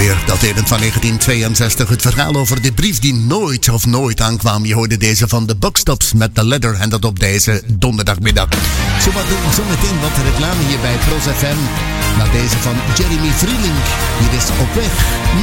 Weer daterend van 1962. Het verhaal over de brief die nooit aankwam. Je hoorde deze van de Buckstops met The Letter. En dat op deze donderdagmiddag. Zometeen wat reclame hier bij Pros FM. Na deze van Jeremy Vrielink. Hier is Op weg